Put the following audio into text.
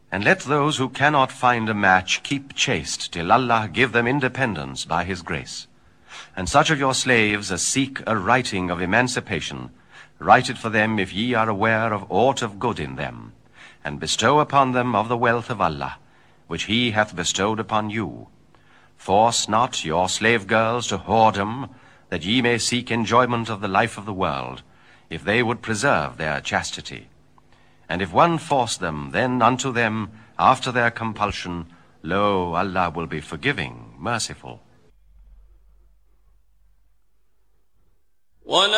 And let those who cannot find a match keep chaste till Allah give them independence by his grace. And such of your slaves as seek a writing of emancipation, write it for them if ye are aware of aught of good in them, and bestow upon them of the wealth of Allah, which he hath bestowed upon you. Force not your slave girls to whoredom, that ye may seek enjoyment of the life of the world, if they would preserve their chastity. And if one force them, then unto them, after their compulsion, lo, Allah will be forgiving, merciful.